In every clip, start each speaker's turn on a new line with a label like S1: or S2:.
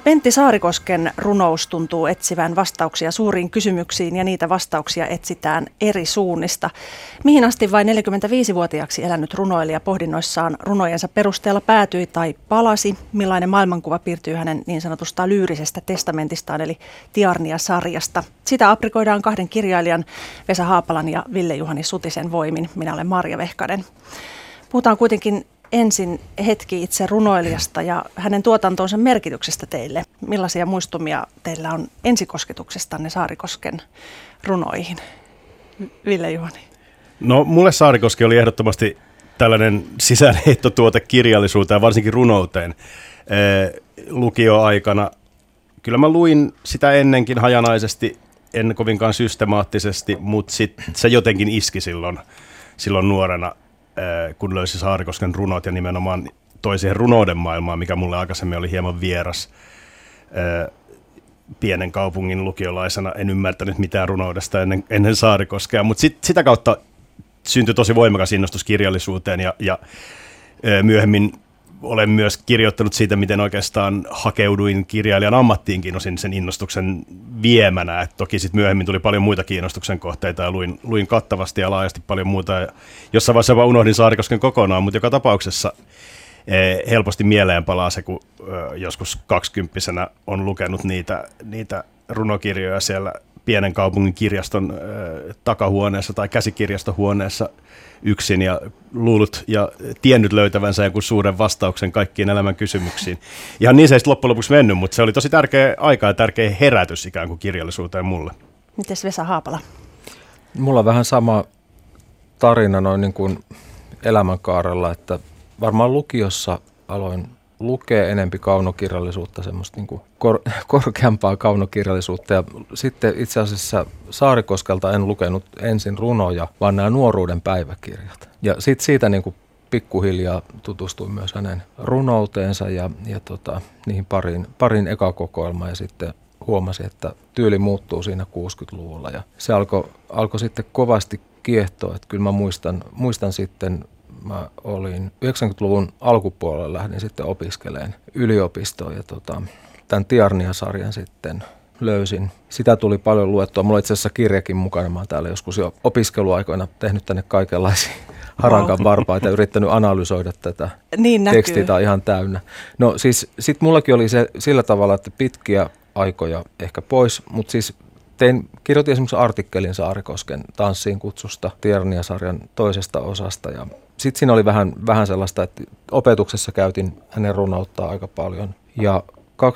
S1: Pentti Saarikosken runous tuntuu etsivän vastauksia suuriin kysymyksiin ja niitä vastauksia etsitään eri suunnista. Mihin asti vain 45-vuotiaaksi elänyt runoilija pohdinnoissaan runojensa perusteella päätyi tai palasi? Millainen maailmankuva piirtyy hänen niin sanotusta lyyrisestä testamentistaan eli Tiarnia-sarjasta? Sitä aprikoidaan kahden kirjailijan Vesa Haapalan ja Ville-Juhani Sutisen voimin. Minä olen Marja Vehkanen. Puhutaan kuitenkin ensin hetki itse runoilijasta ja hänen tuotantonsa merkityksestä teille. Millaisia muistumia teillä on ensikosketuksestanne Saarikosken runoihin? Ville-Juhani.
S2: No mulle Saarikoski oli ehdottomasti tällainen sisäänheittotuote kirjallisuuteen ja varsinkin runouteen lukioaikana. Kyllä mä luin sitä ennenkin hajanaisesti, en kovinkaan systemaattisesti, mutta se jotenkin iski silloin nuorena, kun löysi Saarikosken runot ja nimenomaan toi siihen runouden maailmaan, mikä mulle aikaisemmin oli hieman vieras. Pienen kaupungin lukiolaisena en ymmärtänyt mitään runoudesta ennen Saarikoskea, mutta sitä kautta syntyi tosi voimakas innostus kirjallisuuteen ja myöhemmin olen myös kirjoittanut siitä, miten oikeastaan hakeuduin kirjailijan ammattiinkin osin sen innostuksen viemänä. Et toki sitten myöhemmin tuli paljon muita kiinnostuksen kohteita ja luin kattavasti ja laajasti paljon muuta. Ja jossain vaiheessa vaan unohdin Saarikosken kokonaan, mutta joka tapauksessa helposti mieleen palaa se, kun joskus 20-vuotiaana on lukenut niitä runokirjoja siellä pienen kaupungin kirjaston takahuoneessa tai käsikirjastohuoneessa yksin ja luullut ja tiennyt löytävänsä jonkun suuren vastauksen kaikkiin elämän kysymyksiin. Ihan niin se ei loppujen lopuksi mennyt, mutta se oli tosi tärkeä aika ja tärkeä herätys ikään kuin kirjallisuuteen mulle.
S1: Mites Vesa Haapala?
S3: Mulla on vähän sama tarina noin niin kuin elämänkaarella, että varmaan lukiossa aloin lukea enempi kaunokirjallisuutta, semmoista niin kuin korkeampaa kaunokirjallisuutta. Ja sitten itse asiassa Saarikoskelta en lukenut ensin runoja, vaan nämä nuoruuden päiväkirjat. Ja sitten siitä niin kuin pikkuhiljaa tutustuin myös hänen runouteensa ja niihin parin ekakokoelmaan ja sitten huomasin, että tyyli muuttuu siinä 60-luvulla. Ja se alkoi sitten kovasti kiehtoa, että kyllä mä muistan sitten, mä olin 90-luvun alkupuolella lähdin sitten opiskelemaan yliopistoon ja tämän Tiarnia-sarjan sitten löysin. Sitä tuli paljon luettua. Mulla on itse asiassa kirjakin mukana. Mä oon täällä joskus jo opiskeluaikoina tehnyt tänne kaikenlaisia harankan varpaita ja yrittänyt analysoida tätä tekstiä. Tää on ihan täynnä. No siis sit mullakin oli se sillä tavalla, että pitkiä aikoja ehkä pois, mutta siis kirjoitin esimerkiksi artikkelin Saarikosken tanssiin kutsusta Tiarnia-sarjan toisesta osasta ja sitten siinä oli vähän sellaista, että opetuksessa käytin hänen runouttaa aika paljon. Ja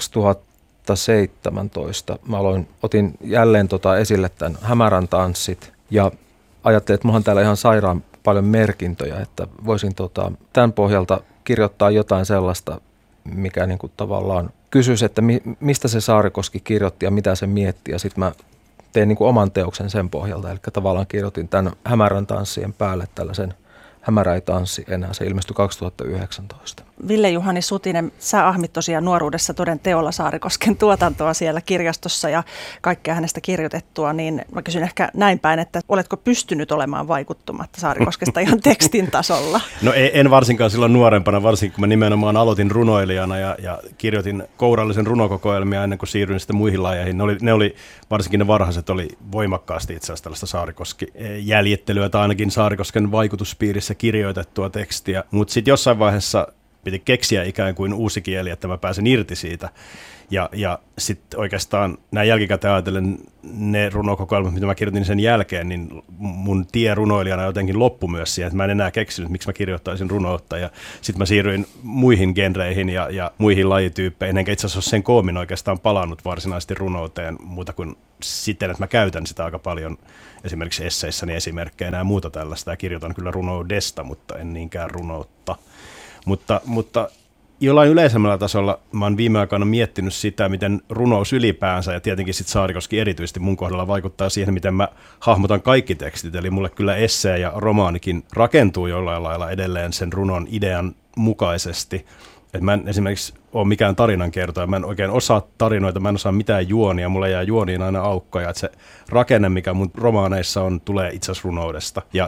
S3: 2017 mä otin jälleen esille tämän Hämärän tanssit ja ajattelin, että mulla on täällä ihan sairaan paljon merkintöjä, että voisin tämän pohjalta kirjoittaa jotain sellaista, mikä niin kuin tavallaan kysyisi, että mistä se Saarikoski kirjoitti ja mitä se mietti ja sitten mä tein niin kuin oman teoksen sen pohjalta, eli tavallaan kirjoitin tämän Hämärän tanssien päälle tällaisen Hämärä ei tanssi enää, se ilmestyi 2019.
S1: Ville-Juhani Sutinen, sä ahmit tosiaan nuoruudessa toden teolla Saarikosken tuotantoa siellä kirjastossa ja kaikkea hänestä kirjoitettua, niin mä kysyn ehkä näin päin, että oletko pystynyt olemaan vaikuttumatta Saarikoskesta ihan tekstin tasolla?
S2: No en varsinkaan silloin nuorempana, varsinkin kun mä nimenomaan aloitin runoilijana ja kirjoitin kourallisen runokokoelmia ennen kuin siirryin sitten muihin lajeihin. Ne oli varsinkin ne varhaiset oli voimakkaasti itse asiassa tällaista Saarikoski-jäljittelyä tai ainakin Saarikosken vaikutuspiirissä kirjoitettua tekstiä, mutta sitten jossain vaiheessa piti keksiä ikään kuin uusi kieli, että mä pääsen irti siitä. Ja sitten oikeastaan näin jälkikäteen ajatellen ne runokokoelmat, mitä mä kirjoitin sen jälkeen, niin mun tie runoilijana jotenkin loppui myös siihen, että mä en enää keksinyt, miksi mä kirjoittaisin runoutta. Ja sitten mä siirryin muihin genreihin ja muihin lajityyppeihin, enkä itse asiassa ole sen koomin oikeastaan palannut varsinaisesti runouteen muuta kuin siten, että mä käytän sitä aika paljon esimerkiksi esseissäni esimerkkeinä ja muuta tällaista. Ja kirjoitan kyllä runoudesta, mutta en niinkään runoutta. Mutta jollain yleisemmällä tasolla mä oon viime aikoina miettinyt sitä, miten runous ylipäänsä ja tietenkin sitten Saarikoski erityisesti mun kohdalla vaikuttaa siihen, miten mä hahmotan kaikki tekstit. Eli mulle kyllä essee ja romaanikin rakentuu jollain lailla edelleen sen runon idean mukaisesti. Et mä en esimerkiksi ole mikään tarinankertoja, mä en oikein osaa tarinoita, mä en osaa mitään juonia, mulle jää juoniin aina aukkoja. Et se rakenne, mikä mun romaaneissa on, tulee itse asiassa runoudesta. Ja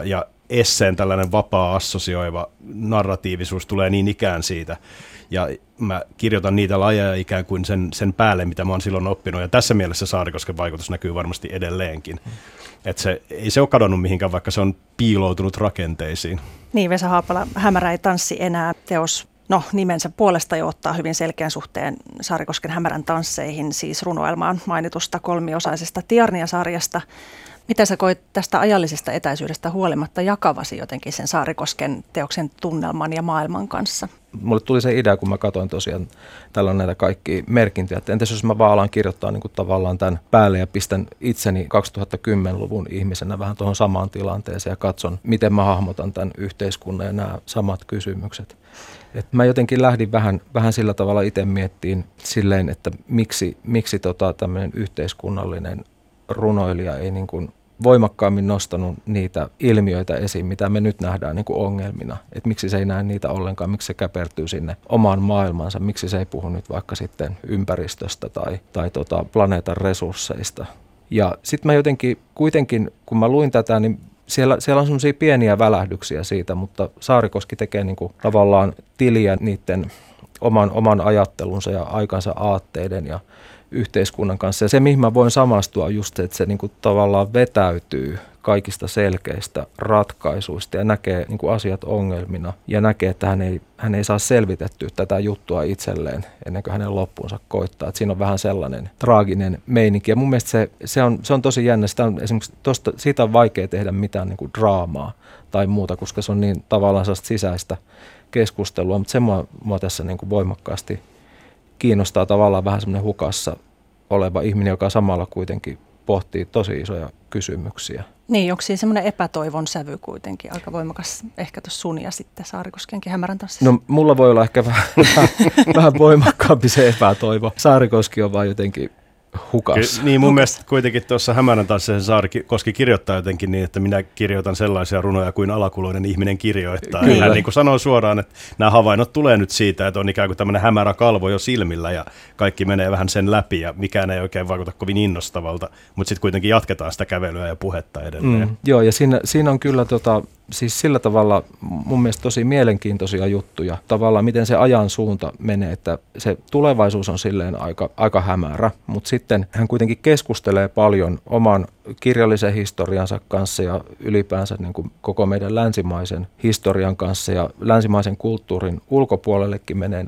S2: esseen tällainen vapaa assosioiva narratiivisuus tulee niin ikään siitä. Ja mä kirjoitan niitä lajeja ikään kuin sen päälle, mitä mä oon silloin oppinut. Ja tässä mielessä Saarikosken vaikutus näkyy varmasti edelleenkin. Että ei se ole kadonnut mihinkään, vaikka se on piiloutunut rakenteisiin.
S1: Niin, Vesa Haapala, Hämärä ei tanssi enää teos. No, nimensä puolesta jo ottaa hyvin selkeän suhteen Saarikosken Hämärän tansseihin, siis runoelmaan mainitusta kolmiosaisesta Tiarnia-sarjasta. Miten sä koit tästä ajallisesta etäisyydestä huolimatta jakavasi jotenkin sen Saarikosken teoksen tunnelman ja maailman kanssa?
S3: Mulle tuli se idea, kun mä katsoin tosiaan, täällä on näitä kaikkia merkintöjä, että entäs jos mä vaan alan kirjoittaa niin kuin tavallaan tämän päälle ja pistän itseni 2010-luvun ihmisenä vähän tuohon samaan tilanteeseen ja katson, miten mä hahmotan tämän yhteiskunnan ja nämä samat kysymykset. Et mä jotenkin lähdin vähän sillä tavalla itse miettimään silleen, että miksi tämmöinen yhteiskunnallinen runoilija ei niin kuin voimakkaammin nostanut niitä ilmiöitä esiin, mitä me nyt nähdään niin kuin ongelmina. Että miksi se ei näe niitä ollenkaan, miksi se käpertyy sinne omaan maailmansa, miksi se ei puhu nyt vaikka sitten ympäristöstä tai planeetan resursseista. Ja sitten mä jotenkin kuitenkin, kun mä luin tätä, niin siellä on semmoisia pieniä välähdyksiä siitä, mutta Saarikoski tekee niin kuin tavallaan tiliä niiden oman ajattelunsa ja aikansa aatteiden ja yhteiskunnan kanssa. Ja se, mihin mä voin samastua, on just se, että se niin kuin tavallaan vetäytyy kaikista selkeistä ratkaisuista ja näkee niin kuin asiat ongelmina ja näkee, että hän ei saa selvitettyä tätä juttua itselleen ennen kuin hänen loppuunsa koittaa. Että siinä on vähän sellainen traaginen meininki. Ja mun mielestä se on tosi jännä. Esimerkiksi siitä on vaikea tehdä mitään niin kuin draamaa tai muuta, koska se on niin tavallaan sisäistä keskustelua. Mutta se mua tässä niin kuin voimakkaasti kiinnostaa tavallaan vähän semmoinen hukassa oleva ihminen, joka samalla kuitenkin pohtii tosi isoja kysymyksiä.
S1: Niin, onko siinä semmoinen epätoivon sävy kuitenkin aika voimakas ehkä tuossa sun ja sitten Saarikoskenkin Hämärän tanssissa?
S3: No mulla voi olla ehkä vähän voimakkaampi se epätoivo. Saarikoski on vaan jotenkin hukassa.
S2: Niin mun mielestä kuitenkin tuossa Hämärän tanssissa Saarikoski kirjoittaa jotenkin niin, että minä kirjoitan sellaisia runoja kuin alakuloinen ihminen kirjoittaa.
S3: Kyllä.
S2: Hän niin kuin sanoo suoraan, että nämä havainnot tulee nyt siitä, että on ikään kuin tämmöinen hämärä kalvo jo silmillä ja kaikki menee vähän sen läpi ja mikään ei oikein vaikuta kovin innostavalta, mutta sitten kuitenkin jatketaan sitä kävelyä ja puhetta edelleen.
S3: Joo, ja siinä on kyllä siis sillä tavalla mun mielestä tosi mielenkiintoisia juttuja. Tavallaan miten se ajan suunta menee, että se tulevaisuus on silleen aika hämärä, mutta sitten hän kuitenkin keskustelee paljon oman kirjallisen historiansa kanssa ja ylipäänsä niin kuin koko meidän länsimaisen historian kanssa ja länsimaisen kulttuurin ulkopuolellekin menee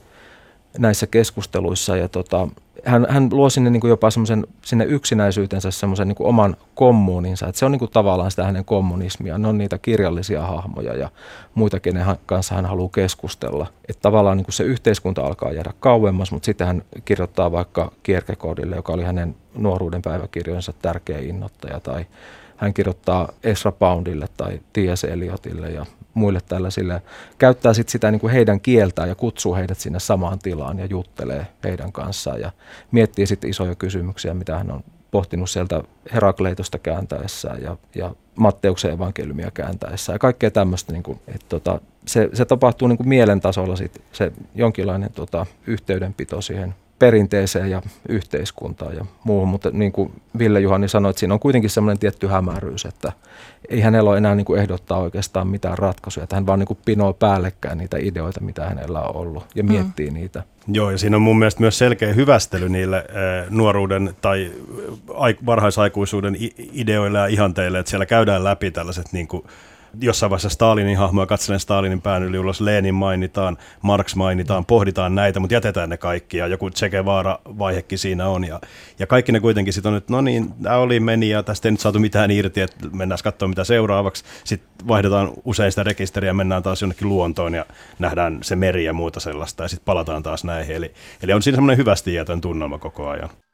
S3: näissä keskusteluissa ja hän luo sinne niin kuin jopa sinne yksinäisyytensä semmoisen niin kuin oman kommuuninsa, että se on niin kuin tavallaan sitä hänen kommunismia, ne on niitä kirjallisia hahmoja ja muita, kenen kanssa hän haluaa keskustella. Että tavallaan niin kuin se yhteiskunta alkaa jäädä kauemmas, mutta sitten hän kirjoittaa vaikka Kierkegaardille, joka oli hänen nuoruuden päiväkirjojensa tärkeä innoittaja, tai hän kirjoittaa Ezra Poundille tai T.S. Eliotille ja muille tällaisille. Käyttää sitten sitä niin kuin heidän kieltään ja kutsuu heidät sinne samaan tilaan ja juttelee heidän kanssaan ja miettii sitten isoja kysymyksiä, mitä hän on pohtinut sieltä Herakleitosta kääntäessään ja Matteuksen evankeliumia kääntäessään ja kaikkea tämmöistä. Niin kuin, että se tapahtuu niin kuin mielen tasolla sit, se jonkinlainen yhteydenpito siihen perinteeseen ja yhteiskuntaan ja muuhun, mutta niin kuin Ville Juhani sanoi, että siinä on kuitenkin semmoinen tietty hämäryys, että ei hänellä ole enää niin kuin ehdottaa oikeastaan mitään ratkaisuja, että hän vaan niin kuin pinoo päällekkäin niitä ideoita, mitä hänellä on ollut ja miettii niitä. Joo,
S2: ja siinä on mun mielestä myös selkeä hyvästely niille nuoruuden tai varhaisaikuisuuden ideoille ja ihanteille, että siellä käydään läpi tällaiset niin kuin jossain vaiheessa Stalinin hahmoa, katselen Stalinin pään yli ulos, Lenin mainitaan, Marx mainitaan, pohditaan näitä, mutta jätetään ne kaikki ja joku Che Guevara-vaihekin siinä on ja kaikki ne kuitenkin sitten on, että no niin, tämä meni ja tästä ei nyt saatu mitään irti, että mennään katsomaan mitä seuraavaksi, sitten vaihdetaan usein sitä rekisteriä, mennään taas jonnekin luontoon ja nähdään se meri ja muuta sellaista ja sitten palataan taas näihin, eli on siinä semmoinen hyvästi jätön tunnelma koko ajan.